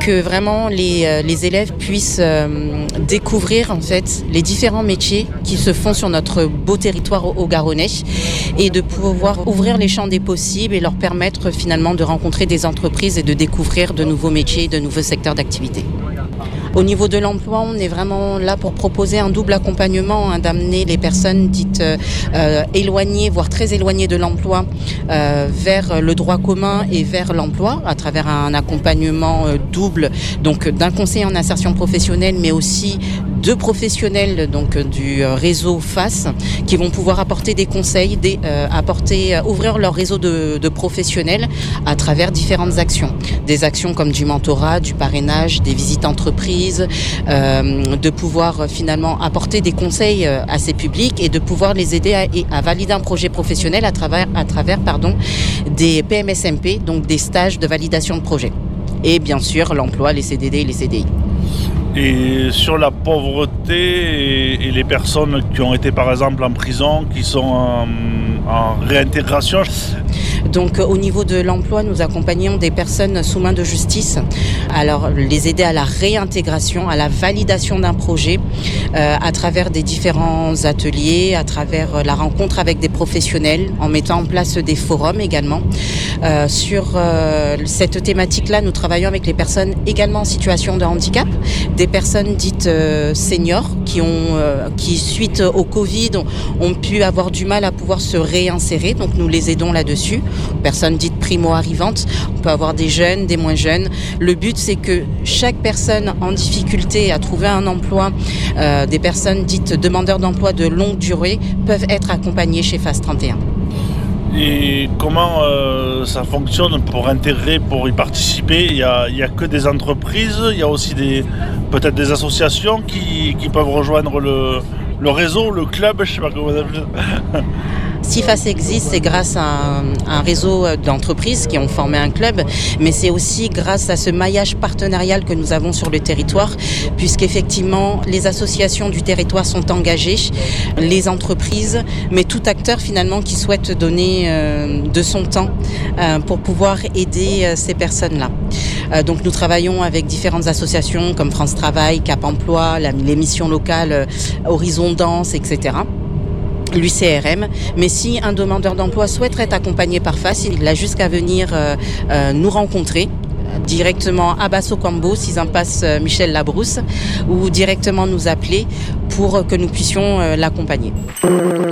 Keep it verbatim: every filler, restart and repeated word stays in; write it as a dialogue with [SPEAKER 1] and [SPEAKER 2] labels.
[SPEAKER 1] que vraiment les, les élèves puissent euh, découvrir en fait les différents métiers qui se font sur notre beau territoire au, au Garonnais et de pouvoir ouvrir les champs des possibles et leur permettre finalement de rencontrer des entreprises et de découvrir de nouveaux métiers, de nouveaux secteurs d'activité. Au niveau de l'emploi, on est vraiment là pour proposer un double accompagnement, hein, d'amener les personnes dites euh, éloignées, voire très éloignées de l'emploi, euh, vers le droit commun et vers l'emploi, à travers un accompagnement euh, double, donc d'un conseiller en insertion professionnelle, mais aussi de professionnels donc du réseau F A S, qui vont pouvoir apporter des conseils, des, euh, apporter, euh, ouvrir leur réseau de, de professionnels à travers différentes actions. Des actions comme du mentorat, du parrainage, des visites entreprises, euh, de pouvoir euh, finalement apporter des conseils euh, à ces publics et de pouvoir les aider à, à valider un projet professionnel à travers, à travers pardon, des P M S M P, donc des stages de validation de projet. Et bien sûr l'emploi, les C D D et les C D I.
[SPEAKER 2] Et sur la pauvreté et, et les personnes qui ont été par exemple en prison, qui sont en, en réintégration.
[SPEAKER 1] Donc au niveau de l'emploi, nous accompagnons des personnes sous main de justice, alors les aider à la réintégration, à la validation d'un projet, euh, à travers des différents ateliers, à travers la rencontre avec des professionnels, en mettant en place des forums également. Euh, sur euh, cette thématique-là, nous travaillons avec les personnes également en situation de handicap, des personnes dites euh, seniors qui ont, euh, qui suite au Covid ont, ont pu avoir du mal à pouvoir se réinsérer, donc nous les aidons là-dessus. Personnes dites primo-arrivantes, on peut avoir des jeunes, des moins jeunes. Le but, c'est que chaque personne en difficulté à trouver un emploi, euh, des personnes dites demandeurs d'emploi de longue durée, peuvent être accompagnées chez F A S trente et un.
[SPEAKER 2] Et comment euh, ça fonctionne pour intégrer, pour y participer? Il n'y a, il y a que des entreprises, il y a aussi des, peut-être des associations qui, qui peuvent rejoindre le, le réseau, le club, je ne sais pas comment on appelle ça.
[SPEAKER 1] Si F A S existe, c'est grâce à un, un réseau d'entreprises qui ont formé un club, mais c'est aussi grâce à ce maillage partenarial que nous avons sur le territoire, puisqu'effectivement, les associations du territoire sont engagées, les entreprises, mais tout acteur finalement qui souhaite donner euh, de son temps euh, pour pouvoir aider euh, ces personnes-là. Euh, donc nous travaillons avec différentes associations comme France Travail, Cap Emploi, la, les missions locales, euh, Horizon Danse, et cetera. l'U C R M, mais si un demandeur d'emploi souhaiterait être accompagné par F A S, il a jusqu'à venir euh, euh, nous rencontrer directement à Basso-Cambo, six impasse Michel Labrousse, ou directement nous appeler pour que nous puissions euh, l'accompagner.